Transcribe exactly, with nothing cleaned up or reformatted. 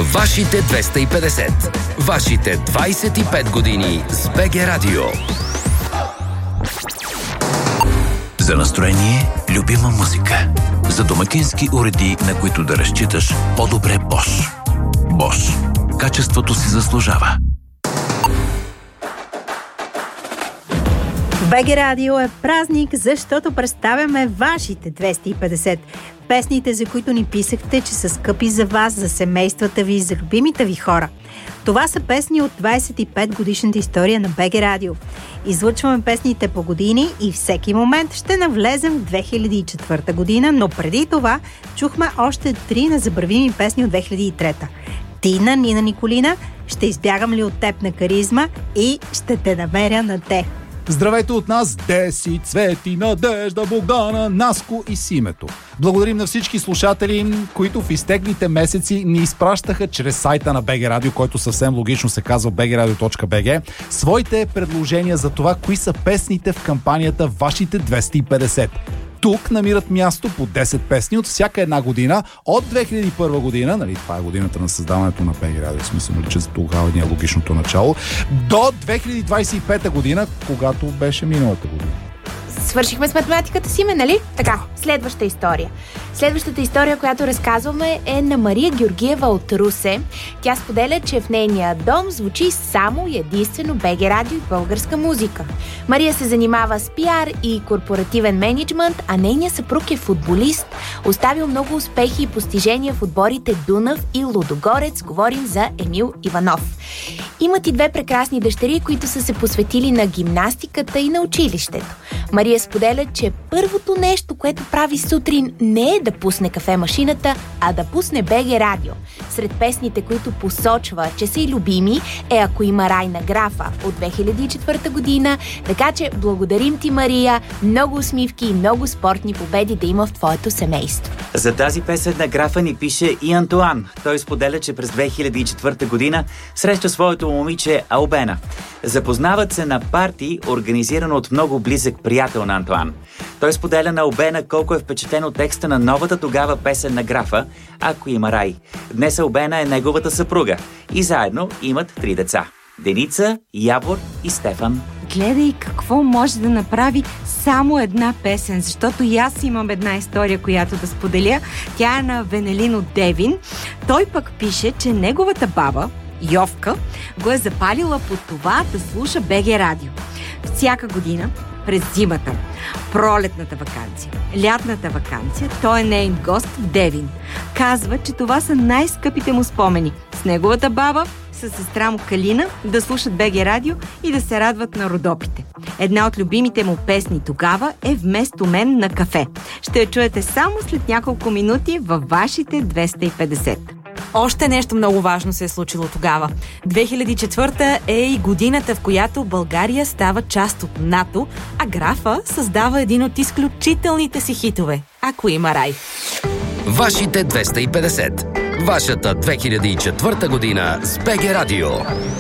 Вашите двеста и петдесет. Вашите двайсет и пет години с БГ Радио. За настроение, любима музика. За домакински уреди, на които да разчиташ, по-добре Bosch. Bosch. Качеството си заслужава. БГ Радио е празник, защото представяме вашите двеста и петдесет. Песните, за които ни писахте, че са скъпи за вас, за семействата ви, за любимите ви хора. Това са песни от двайсет и пет годишната история на БГ Радио. Излъчваме песните по години и всеки момент ще навлезем в две хиляди и четвърта година, но преди това чухме още три незабравими песни от две хиляди и трета. Тина, Нина Николина, Ще избягам ли от теб на каризма и Ще те намеря на те. Здравейте от нас, Деси, Цвети, Надежда, Богдана, Наско и Симето. Благодарим на всички слушатели, които в изтеклите месеци ни изпращаха чрез сайта на БГ Радио, който съвсем логично се казва би джи радио точка би джи, своите предложения за това, кои са песните в кампанията Вашите двеста и петдесет. Тук намират място по десет песни от всяка една година от две хиляди и първа година, нали, това е годината на създаването на БГ Радио, в смисъл, че за тогава ни е логичното начало, до две хиляди двайсет и пета година, когато беше миналата година. Свършихме с математиката си, ме, нали? Така, следваща история. Следващата история, която разказваме, е на Мария Георгиева от Русе. Тя споделя, че в нейния дом звучи само и единствено БГ Радио и българска музика. Мария се занимава с пиар и корпоративен мениджмънт, а нейният съпруг е футболист. Оставил много успехи и постижения в отборите Дунав и Лудогорец. Говорим за Емил Иванов. Имат и две прекрасни дъщери, които са се посветили на гимнастиката и на училището. Мария споделя, че първото нещо, което прави сутрин, не е да пусне кафемашината, а да пусне БГ Радио. Сред песните, които посочва, че са и любими, е Ако има рай на графа от две хиляди и четвърта година. Така че благодарим ти, Мария. Много усмивки и много спортни победи да има в твоето семейство. За тази песен на графа ни пише и Антуан. Той споделя, че през две хиляди и четвърта година среща своето момиче Албена. Запознават се на парти, организирано от много близък приятел на Антуан. Той споделя на Албена колко е впечатлен от текста на новата тогава песен на графа Ако има рай. Днес Албена е неговата съпруга и заедно имат три деца. Деница, Явор и Стефан. Гледай какво може да направи само една песен, защото и аз имам една история, която да споделя. Тя е на Венелин от Девин. Той пък пише, че неговата баба, Йовка, го е запалила под това да слуша БГ Радио. Всяка година, през зимата, пролетната ваканция, лятната ваканция, той е нейн гост в Девин. Казва, че това са най-скъпите му спомени. С неговата баба, с сестра му Калина, да слушат БГ Радио и да се радват на Родопите. Една от любимите му песни тогава е Вместо мен на кафе. Ще я чуете само след няколко минути във вашите двеста и петдесет. Още нещо много важно се е случило тогава. две хиляди и четвърта е и годината, в която България става част от НАТО, а графа създава един от изключителните си хитове – Ако има рай. Вашите двеста и петдесет. Вашата две хиляди и четвърта година с БГ Радио.